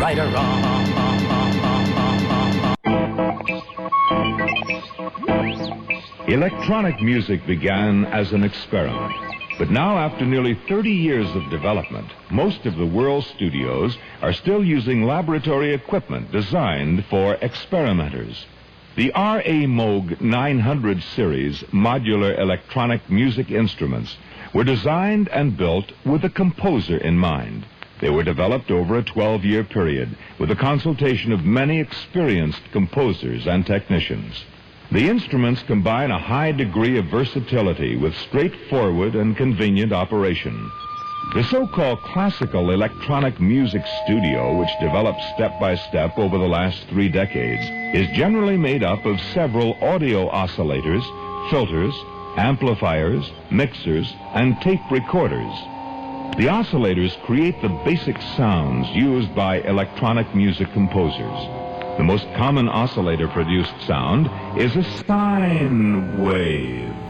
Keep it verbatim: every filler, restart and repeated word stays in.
right or wrong. Electronic music began as an experiment. But now, after nearly thirty years of development, most of the world's studios are still using laboratory equipment designed for experimenters. The R A Moog nine hundred series modular electronic music instruments were designed and built with a composer in mind. They were developed over a twelve-year period with the consultation of many experienced composers and technicians. The instruments combine a high degree of versatility with straightforward and convenient operation. The so-called classical electronic music studio, which developed step by step over the last three decades, is generally made up of several audio oscillators, filters, amplifiers, mixers, and tape recorders. The oscillators create the basic sounds used by electronic music composers. The most common oscillator-produced sound is a sine wave.